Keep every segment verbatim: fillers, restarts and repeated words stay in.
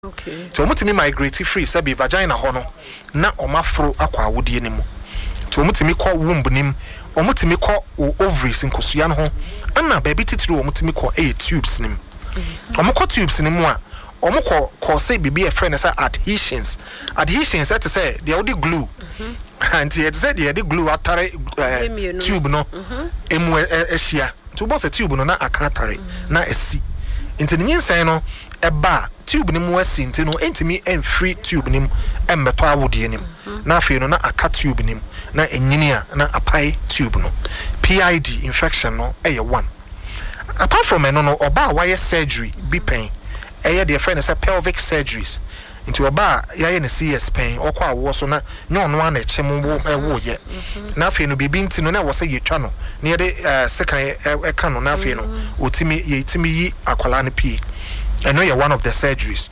Okay. So omutimi migrate free say be vagina ho no na omafro akwa awodie ne mu. To omutimi kɔ womb nim, omutimi kɔ ovaries nkosua no ho. Ana baby titiri omutimi kɔ e tubes nim. Omukɔ tubes nim a omukɔ kɔ say bibi e friend say adhesions. Adhesions that say they odi glue. And he said they odi glue atare tube no. Emu ehia. To boss a tube no na akatare na esi. Nti ne nyin no eba tube nim wasi nti no entimi free tube nim embeto awodie nim na afei no na aka tube nim na enyini a na apai tube no P I D infection no eye one. Apart from eno no oba wire surgery bi pain eye de friend say pelvic surgeries nti oba yaye ne C S pain okwa awo so na nya ono ana eche mo ewo ye na afei no bibi nti no na wo say yetwa no na ye de sekan e ka no na afei no otimi ye itimi yi akwala ne pie. I know you're one of the surgeries.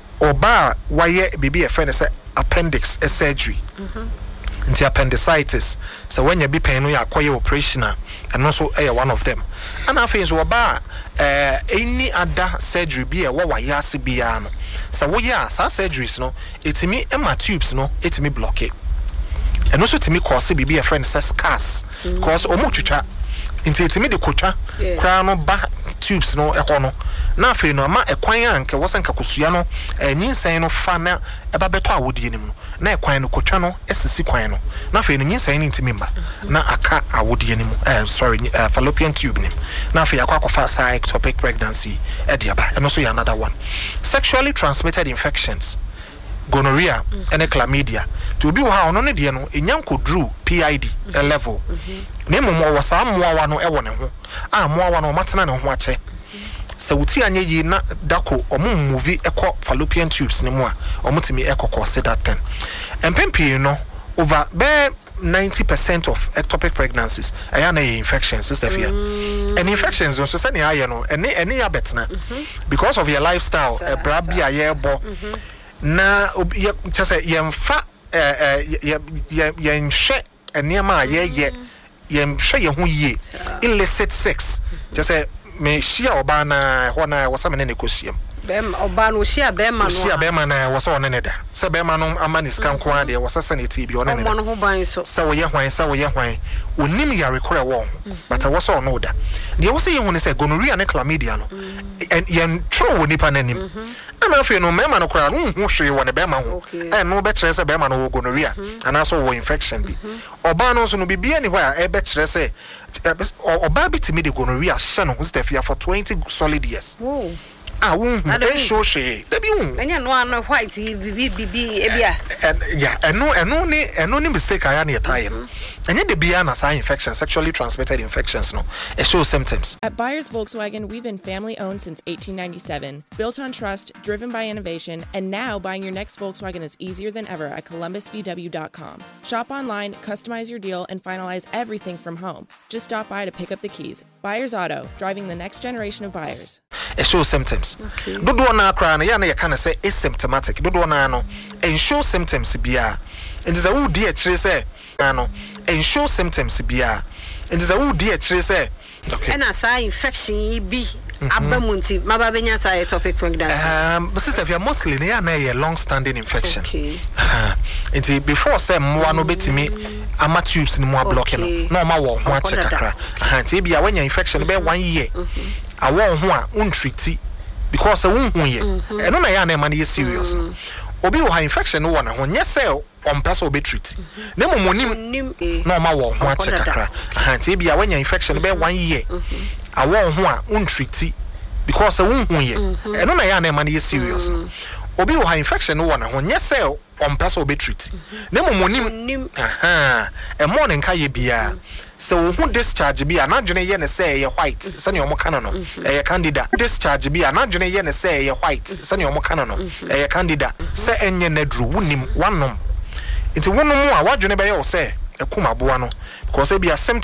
Oba why baby a friend say appendix a surgery. Mm-hmm. Into appendicitis. So when you be paying you acquire operation and also uh, one of them. And I think so oba uh, any other surgery be a what yasi biano. So what ya sa surgeries no it's me and my tubes no it's me block it. And also to me cause baby a friend says scars. Cause omuchicha into it me the kucha crown ba tubes no e no na afi no ma ekwan anke wosanka kosua no nyinsan no fa na eba beto awodie nim no na ekwan no kotwa no esisi kwan no na afi no nyinsan ni ntimi mba na aka awodie nim eh sorry uh, fallopian tube nim na afi yakwa kofa sa ectopic pregnancy e dia ba and also another one sexually transmitted infections gonorrhea mm -hmm. and chlamydia to be how no ne de no enyanko drew P I D mm -hmm. level ne momo wo sa moawa no e wo ne ho a moawa no matena ne ho ache se wuti anye yi na dako omo movie ekọ fallopian tubes ne mu a omutimi ekọ se that ten empempi no over be ninety percent of ectopic pregnancies aya na infections sister fear mm. and infections so say na aye no ene ene ya betna mm -hmm. because of your lifestyle e bra bia ye bo na just yemfa eh eh yenhwe eniema ye ye yemhwe ye ho ye illicit sex just say me shia oba na ho na wasame ne kosiem bem oba no shia bema no shia bema na wasa one ne da se bema no amani scan ko ade wasasa ne ti bi one ne da no ho ban so se wo ye hwan se wo ye hwan onim yare kore wo but wasa ono da de wo se ye hu ne se gonorrhea ne chlamydia no and yen tro wo nipa nanim ana afi no mema no kora no hu hwe wo ne bema ho eh no be kire se bema no wo gonorrhea ana so wo infection bi oba no so no bibia ni hwa e be kire se oba bitimi de gonorrhea hye no stefia for twenty solid years. Oh. Ah, won e show she. Debi won. Enya no an white bibi bibi ebia. Yeah, eno eno ni eno ni mistake aya na yetaye no. Enya de bia na sa infection, sexually transmitted infections no. It shows symptoms. At Buyers Volkswagen, we've been family owned since eighteen ninety-seven, built on trust, driven by innovation, and now buying your next Volkswagen is easier than ever at columbus v w dot com. Shop online, customize your deal, and finalize everything from home. Just stop by to pick up the keys. Buyers Auto, driving the next generation of buyers. It shows symptoms. Okay. Dodo na kra na ya na yakana say asymptomatic. Dodo na no and show symptoms bia. And is a wo di a kire say no and show symptoms bia. And is a wo di a kire say okay. And as infection bi abamunti mababenya say ectopic pregnancy. Um but sister if you mostly na ya na a long standing infection. Okay. Uh, and before say mo no betimi ama tubes ni mo block no. No ma wo ho a check kakra. And bia when your infection be one year. Awon ho a untreat because won hu ye eno na ya na man ye serious obi wo ha infection wo na ho nye say on person obi treat na momonim na ma wo ho a check kakra anti bia when your infection be one year awon ho a untreat because won hu ye eno na ya na man ye serious obi wo ha infection wo na ho nye say on person obi treat na momonim aha e morning ka ye bia so who discharge be an adwene ye ne say ye white sani omo kana no eh candidate discharge be an adwene ye ne say ye white sani omo kana no eh candidate say enye nadru wunim wanom nti wonom a wadwene be ye o say ekuma boa no because e be a